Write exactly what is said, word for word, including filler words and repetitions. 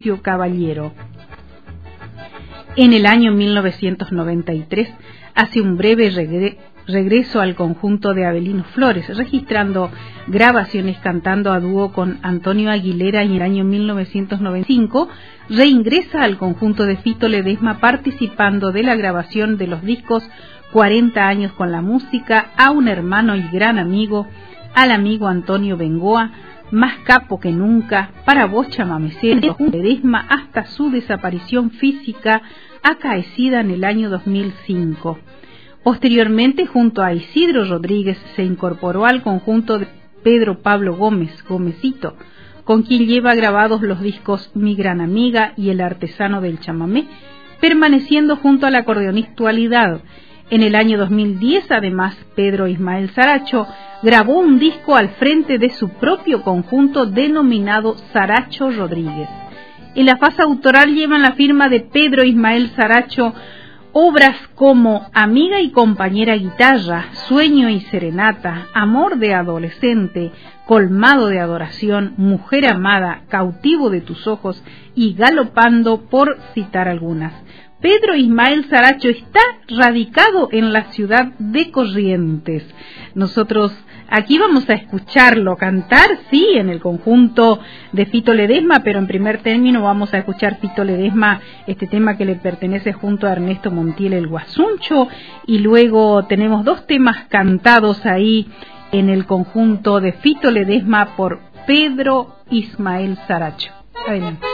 Caballero. En el año mil novecientos noventa y tres hace un breve regre regreso al conjunto de Avelino Flores, registrando grabaciones cantando a dúo con Antonio Aguilera, y en el año mil novecientos noventa y cinco reingresa al conjunto de Fito Ledesma, participando de la grabación de los discos cuarenta años con la música, A un hermano y gran amigo, al amigo Antonio Bengoa, Más capo que nunca, Para vos chamamecero, Ledesma, hasta su desaparición física acaecida en el año dos mil cinco. Posteriormente, junto a Isidro Rodríguez, se incorporó al conjunto de Pedro Pablo Gómez, Gómezito, con quien lleva grabados los discos Mi Gran Amiga y El Artesano del Chamamé, permaneciendo junto al acordeonista Actualidad. En el año dos mil diez, además, Pedro Ismael Saracho grabó un disco al frente de su propio conjunto denominado Saracho Rodríguez. En la fase autoral llevan la firma de Pedro Ismael Saracho obras como Amiga y compañera guitarra, Sueño y serenata, Amor de adolescente, Colmado de adoración, Mujer amada, Cautivo de tus ojos y Galopando, por citar algunas. Pedro Ismael Saracho está radicado en la ciudad de Corrientes. Nosotros aquí vamos a escucharlo cantar, sí, en el conjunto de Fito Ledesma, pero en primer término vamos a escuchar Fito Ledesma, este tema que le pertenece junto a Ernesto Montiel, el Guasuncho, y luego tenemos dos temas cantados ahí en el conjunto de Fito Ledesma por Pedro Ismael Saracho. Adelante.